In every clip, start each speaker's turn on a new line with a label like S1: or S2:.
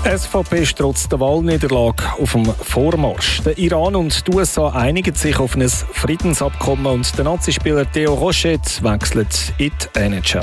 S1: Die SVP ist trotz der Wahlniederlage auf dem Vormarsch. Der Iran und die USA einigen sich auf ein Friedensabkommen und der Nazispieler Theo Rochette wechselt in die NHL.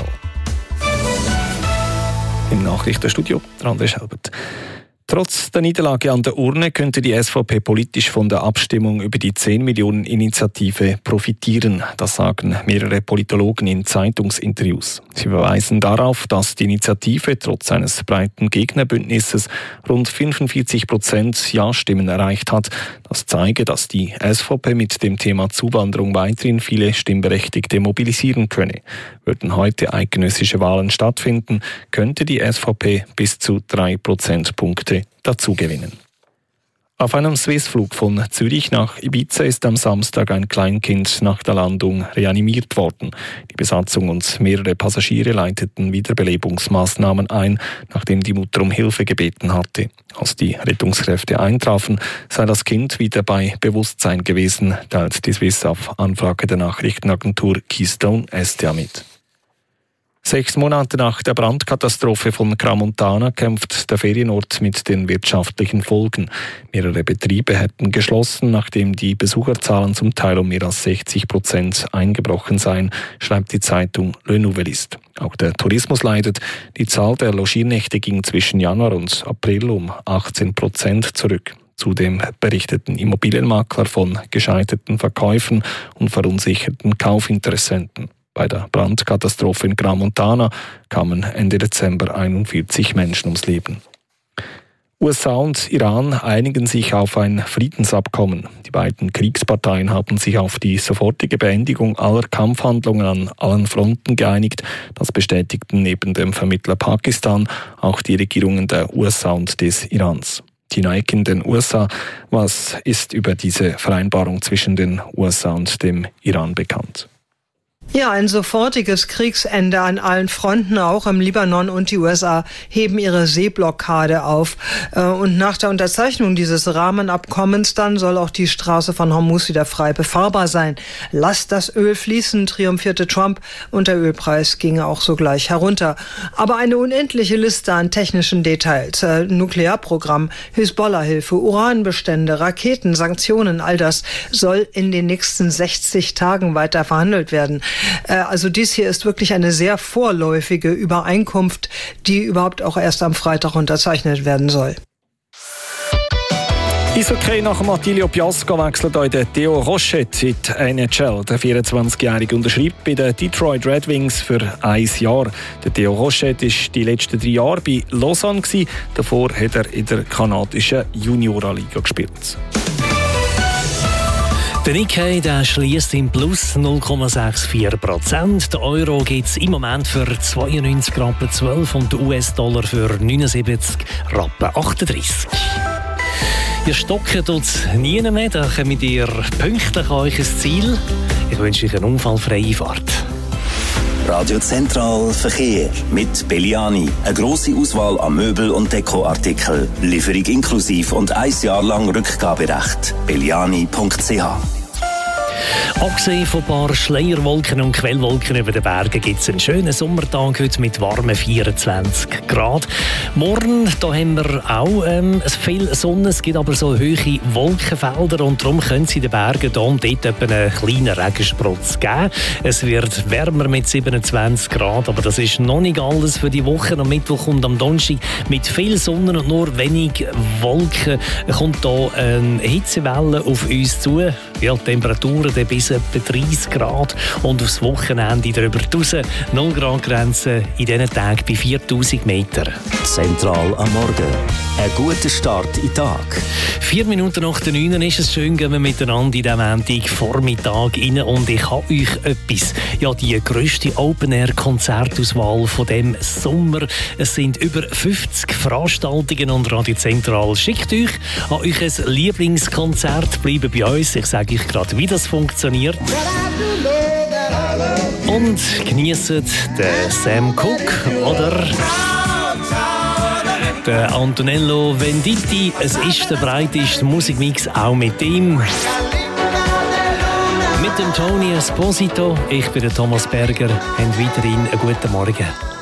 S1: Im Nachrichtenstudio André Schelbert. Trotz der Niederlage an der Urne könnte die SVP politisch von der Abstimmung über die 10-Millionen-Initiative profitieren. Das sagen mehrere Politologen in Zeitungsinterviews. Sie verweisen darauf, dass die Initiative trotz eines breiten Gegnerbündnisses rund 45% Ja-Stimmen erreicht hat. Das zeige, dass die SVP mit dem Thema Zuwanderung weiterhin viele Stimmberechtigte mobilisieren könne. Würden heute eidgenössische Wahlen stattfinden, könnte die SVP bis zu 3 Prozentpunkte dazu gewinnen. Auf einem Swissflug von Zürich nach Ibiza ist am Samstag ein Kleinkind nach der Landung reanimiert worden. Die Besatzung und mehrere Passagiere leiteten Wiederbelebungsmaßnahmen ein, nachdem die Mutter um Hilfe gebeten hatte. Als die Rettungskräfte eintrafen, sei das Kind wieder bei Bewusstsein gewesen, teilt die Swiss auf Anfrage der Nachrichtenagentur Keystone SDA mit. 6 Monate nach der Brandkatastrophe von Crans-Montana kämpft der Ferienort mit den wirtschaftlichen Folgen. Mehrere Betriebe hätten geschlossen, nachdem die Besucherzahlen zum Teil um mehr als 60% eingebrochen seien, schreibt die Zeitung Le Nouvelliste. Auch der Tourismus leidet. Die Zahl der Logiernächte ging zwischen Januar und April um 18% zurück. Zudem berichteten Immobilienmakler von gescheiterten Verkäufen und verunsicherten Kaufinteressenten. Bei der Brandkatastrophe in Crans-Montana kamen Ende Dezember 41 Menschen ums Leben. USA und Iran einigen sich auf ein Friedensabkommen. Die beiden Kriegsparteien haben sich auf die sofortige Beendigung aller Kampfhandlungen an allen Fronten geeinigt. Das bestätigten neben dem Vermittler Pakistan auch die Regierungen der USA und des Irans. Tina Eck in den USA. Was ist über diese Vereinbarung zwischen den USA und dem Iran bekannt?
S2: Ja, ein sofortiges Kriegsende an allen Fronten, auch im Libanon, und die USA heben ihre Seeblockade auf. Und nach der Unterzeichnung dieses Rahmenabkommens dann soll auch die Straße von Hormuz wieder frei befahrbar sein. Lasst das Öl fließen, triumphierte Trump, und der Ölpreis ging auch sogleich herunter. Aber eine unendliche Liste an technischen Details, Nuklearprogramm, Hisbollah-Hilfe, Uranbestände, Raketen, Sanktionen, all das soll in den nächsten 60 Tagen weiter verhandelt werden. Also dies hier ist wirklich eine sehr vorläufige Übereinkunft, die überhaupt auch erst am Freitag unterzeichnet werden soll.
S1: Eishockey nach dem Attilio Piasco wechselt heute Theo Rochette in die NHL. Der 24-Jährige unterschreibt bei den Detroit Red Wings für 1 Jahr. Der Theo Rochette war die letzten 3 Jahre bei Lausanne. Davor hat er in der kanadischen Juniorenliga gespielt.
S3: Der Nikkei schliesst im Plus 0,64%. Der Euro gibt es im Moment für 92 Rappen 12 und der US-Dollar für 79 Rappen 38. Ihr stocken tut nie mehr, da kommt ihr pünktlich an euch Ziel. Ich wünsche euch eine unfallfreie Fahrt.
S4: Radio Zentral Verkehr mit Belliani. Eine grosse Auswahl an Möbel- und Dekoartikeln. Lieferung inklusiv und 1 Jahr lang Rückgaberecht. belliani.ch.
S3: Abgesehen von ein paar Schleierwolken und Quellwolken über den Bergen gibt es einen schönen Sommertag heute mit warmen 24 Grad. Morgen da haben wir auch viel Sonne, es gibt aber so hohe Wolkenfelder und darum können es in den Bergen hier und dort etwa einen kleinen Regensprutz geben. Es wird wärmer mit 27 Grad, aber das ist noch nicht alles für die Woche. Am Mittwoch und am Donnerstag mit viel Sonne und nur wenig Wolken kommt hier eine Hitzewelle auf uns zu. Ja, Temperaturen bis etwa 30 Grad und aufs Wochenende darüber raus 0 Grad Grenze in diesen Tagen bei 4000 Metern.
S4: Zentral am Morgen. Ein guter Start in den Tag.
S3: 4 Minuten nach der 9 ist es schön, gehen wir miteinander in diesem Montagvormittag rein und ich habe euch etwas. Ja, die grösste Open-Air-Konzertauswahl von diesem Sommer. Es sind über 50 Veranstaltungen und Radio Zentral schickt euch an euch ein Lieblingskonzert. Bleibt bei uns, ich sage euch gerade, wie das funktioniert. Und geniessen den Sam Cooke oder der Antonello Venditti. Es ist der breiteste Musikmix auch mit ihm. Mit dem Tony Esposito. Ich bin der Thomas Berger. Und weiterhin einen guten Morgen.